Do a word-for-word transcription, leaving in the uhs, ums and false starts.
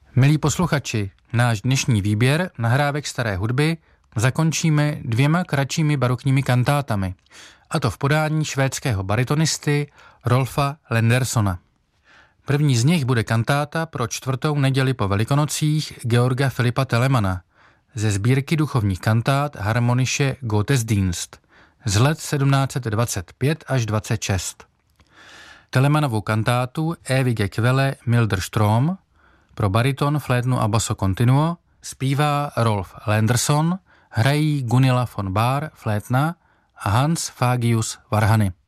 Milí posluchači, náš dnešní výběr nahrávek staré hudby zakončíme dvěma kratšími barokními kantátami, a to v podání švédského baritonisty Rolfa Lendersona. První z nich bude kantáta pro čtvrtou neděli po Velikonocích Georga Filipa Telemana ze sbírky duchovních kantát Harmonische Gottesdienst z let sedmnáct dvacet pět až dvacet šest. Telemanovu kantátu Ewige Quelle milder Strom pro bariton, flétnu a basso continuo zpívá Rolf Lenderson, hrají Gunilla von Bahr, flétna a Hans Fagius varhany.